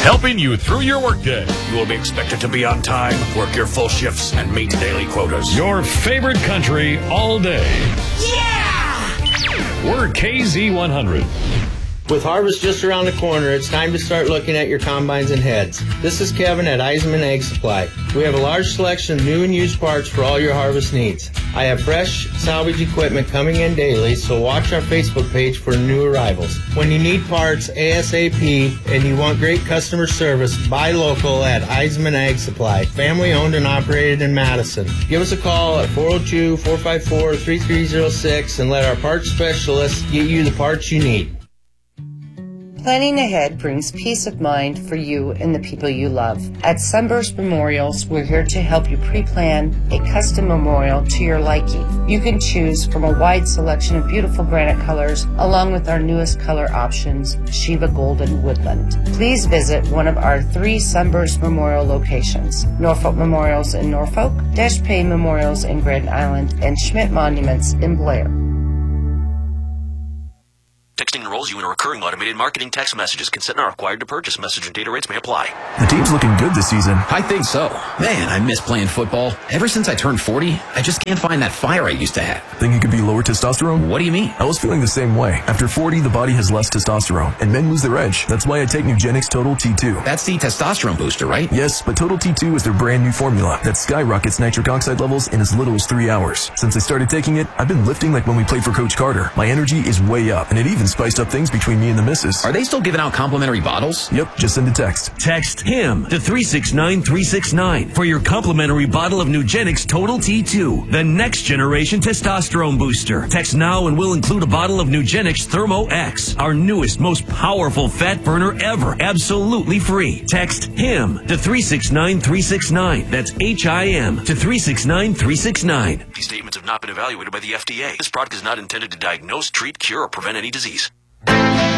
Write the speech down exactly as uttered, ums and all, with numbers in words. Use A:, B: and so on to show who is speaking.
A: helping you through your workday.
B: You will be expected to be on time, work your full shifts, and meet daily quotas.
A: Your favorite country all day.
C: Yeah!
A: We're K Z one hundred.
D: With harvest just around the corner, it's time to start looking at your combines and heads. This is Kevin at Eisenman Ag Supply. We have a large selection of new and used parts for all your harvest needs. I have fresh salvage equipment coming in daily, so watch our Facebook page for new arrivals. When you need parts ASAP and you want great customer service, buy local at Eisenman Ag Supply, family owned and operated in Madison. Give us a call at four oh two, four five four, three three oh six and let our parts specialists get you the parts you need.
E: Planning ahead brings peace of mind for you and the people you love. At Sunburst Memorials, we're here to help you pre-plan a custom memorial to your liking. You can choose from a wide selection of beautiful granite colors, along with our newest color options, Shiva Gold and Woodland. Please visit one of our three Sunburst Memorial locations, Norfolk Memorials in Norfolk, Dash Pay Memorials in Grand Island, and Schmidt Monuments in Blair.
F: Texting enrolls you in a recurring automated marketing text messages. Consent not required to purchase. Message and data rates may apply.
G: The team's looking good this season.
H: I think so. Man, I miss playing football. Ever since I turned forty, I just can't find that fire I used to have.
G: Think it could be lower testosterone?
H: What do you mean?
G: I was feeling the same way. After forty, the body has less testosterone, and men lose their edge. That's why I take Nugenix Total T two.
H: That's the testosterone booster, right?
G: Yes, but Total T two is their brand new formula that skyrockets nitric oxide levels in as little as three hours. Since I started taking it, I've been lifting like when we played for Coach Carter. My energy is way up, and it even spiced up things between me and the missus.
H: Are they still giving out complimentary bottles?
G: Yep, just send a text.
I: Text HIM to three six nine three six nine for your complimentary bottle of Nugenix Total T two, the next generation testosterone booster. Text now and we'll include a bottle of Nugenix Thermo X, our newest, most powerful fat burner ever, absolutely free. Text HIM to three six nine three six nine. That's H I M to three six nine three six nine.
F: These statements have not been evaluated by the F D A. This product is not intended to diagnose, treat, cure, or prevent any disease.